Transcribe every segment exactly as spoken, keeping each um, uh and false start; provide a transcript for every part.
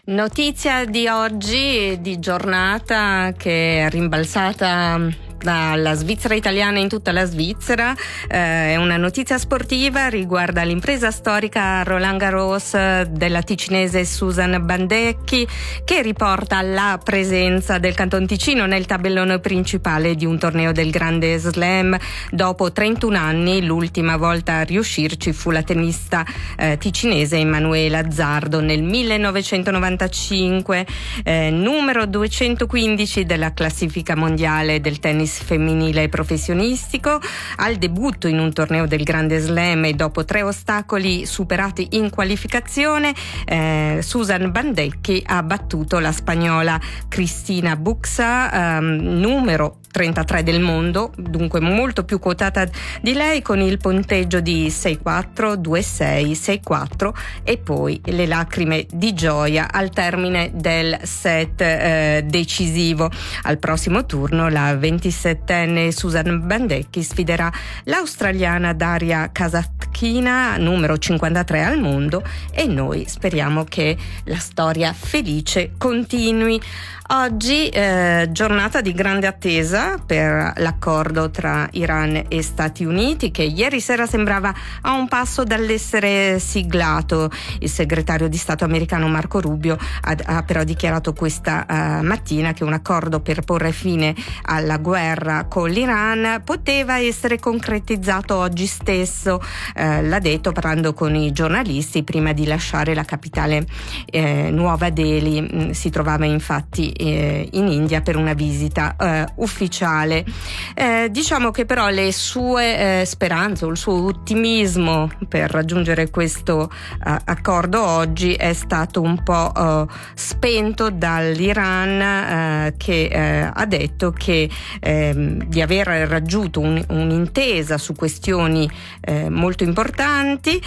Notizia di oggi, di giornata, che è rimbalzata dalla Svizzera italiana in tutta la Svizzera. Eh, è una notizia sportiva, riguarda l'impresa storica Roland Garros della ticinese Susan Bandecchi, che riporta la presenza del Canton Ticino nel tabellone principale di un torneo del Grande Slam. Dopo trentuno anni, l'ultima volta a riuscirci fu la tennista eh, ticinese Emanuela Azzardo nel millenovecentonovantacinque, eh, numero duecentoquindici della classifica mondiale del tennis femminile professionistico. Al debutto in un torneo del Grande Slam e dopo tre ostacoli superati in qualificazione, eh, Susan Bandecchi ha battuto la spagnola Cristina Buxa, ehm, numero trentatré del mondo, dunque molto più quotata di lei, con il punteggio di sei quattro, due sei, sei quattro, e poi le lacrime di gioia al termine del set eh, decisivo. Al prossimo turno la ventisettenne Susan Bandecchi sfiderà l'australiana Daria Kasatkina, numero cinquantatré al mondo, e noi speriamo che la storia felice continui. Oggi eh, giornata di grande attesa per l'accordo tra Iran e Stati Uniti, che ieri sera sembrava a un passo dall'essere siglato. Il segretario di Stato americano Marco Rubio ha, ha però dichiarato questa uh, mattina che un accordo per porre fine alla guerra con l'Iran poteva essere concretizzato oggi stesso. Eh, l'ha detto parlando con i giornalisti prima di lasciare la capitale eh, Nuova Delhi. Si trovava infatti in India per una visita eh, ufficiale. Eh, diciamo che però le sue eh, speranze o il suo ottimismo per raggiungere questo eh, accordo oggi è stato un po' eh, spento dall'Iran, eh, che eh, ha detto che eh, di aver raggiunto un, un'intesa su questioni eh, molto importanti,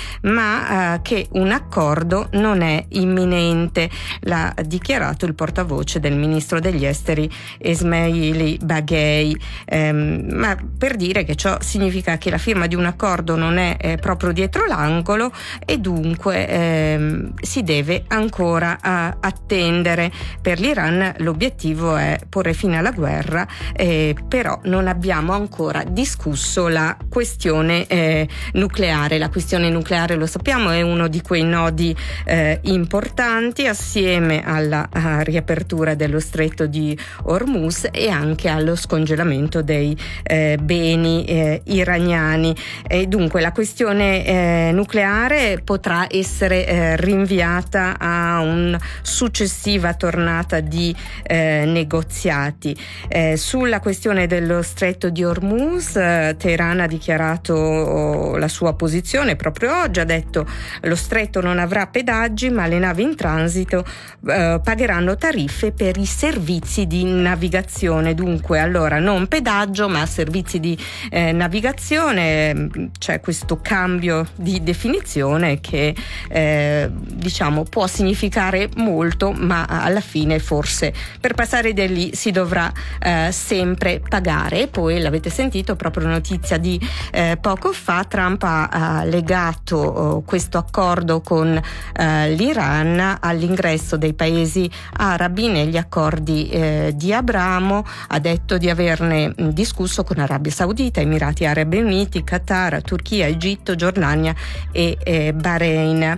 ma eh, che un accordo non è imminente. L'ha dichiarato il portavoce del ministro degli esteri Esmaili Baghei, ehm, ma per dire che ciò significa che la firma di un accordo non è eh, proprio dietro l'angolo, e dunque ehm, si deve ancora uh, attendere. Per l'Iran l'obiettivo è porre fine alla guerra, eh, però non abbiamo ancora discusso la questione eh, nucleare. La questione nucleare, lo sappiamo, è uno di quei nodi eh, importanti, assieme alla uh, riapertura dello stretto di Hormuz e anche allo scongelamento dei eh, beni eh, iraniani. E dunque la questione eh, nucleare potrà essere eh, rinviata a una successiva tornata di eh, negoziati. Eh, sulla questione dello stretto di Hormuz, eh, Teheran ha dichiarato la sua posizione proprio oggi. Ha detto: lo stretto non avrà pedaggi, ma le navi in transito eh, pagheranno tariffe per i servizi di navigazione. Dunque, allora, non pedaggio ma servizi di eh, navigazione. C'è questo cambio di definizione che eh, diciamo può significare molto, ma alla fine forse per passare da lì si dovrà eh, sempre pagare. E poi l'avete sentito, proprio notizia di eh, poco fa, Trump ha, ha legato oh, questo accordo con eh, l'Iran all'ingresso dei paesi arabi negli accordi eh, di Abramo. Ha detto di averne discusso con Arabia Saudita, Emirati Arabi Uniti, Qatar, Turchia, Egitto, Giordania e eh, Bahrain.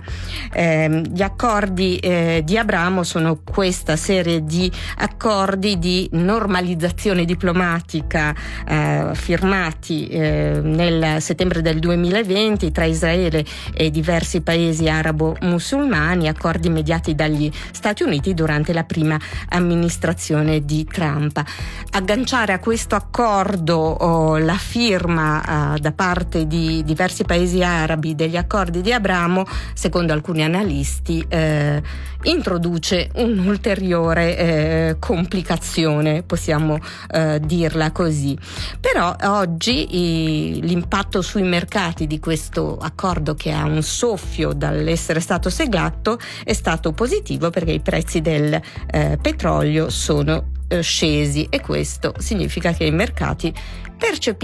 Eh, gli accordi eh, di Abramo sono questa serie di accordi di normalizzazione diplomatica eh, firmati eh, nel settembre del duemilaventi tra Israele e diversi paesi arabo-musulmani, accordi mediati dagli Stati Uniti durante la prima amministrazione di Trump. Agganciare a questo accordo oh, la firma uh, da parte di diversi paesi arabi degli accordi di Abramo, secondo alcuni analisti, eh, introduce un'ulteriore eh, complicazione, possiamo eh, dirla così. Però oggi i, l'impatto sui mercati di questo accordo, che ha un soffio dall'essere stato siglato, è stato positivo, perché i prezzi del eh, petrolio sono eh, scesi, e questo significa che i mercati percepiscono